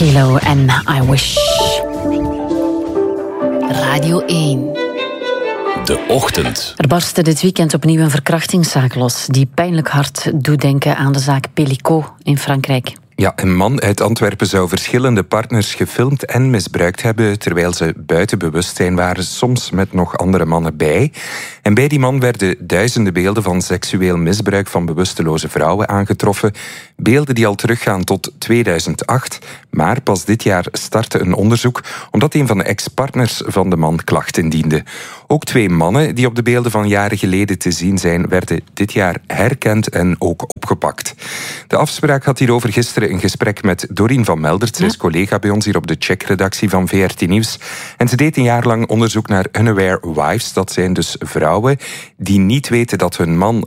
Kilo en I Wish. Radio 1. De Ochtend. Er barstte dit weekend opnieuw een verkrachtingszaak los die pijnlijk hard doet denken aan de zaak Pellicot in Frankrijk. Ja, een man uit Antwerpen zou verschillende partners gefilmd en misbruikt hebben terwijl ze buiten bewustzijn waren, soms met nog andere mannen bij. En bij die man werden duizenden beelden van seksueel misbruik van bewusteloze vrouwen aangetroffen. Beelden die al teruggaan tot 2008. Maar pas dit jaar startte een onderzoek omdat een van de ex-partners van de man klachten indiende. Ook 2 mannen die op de beelden van jaren geleden te zien zijn, werden dit jaar herkend en ook opgepakt. De afspraak had hierover gisteren een gesprek met Dorien van Meldert. Ze is collega bij ons hier op de Check-redactie van VRT Nieuws. En ze deed een jaar lang onderzoek naar unaware wives. Dat zijn dus vrouwen die niet weten dat hun man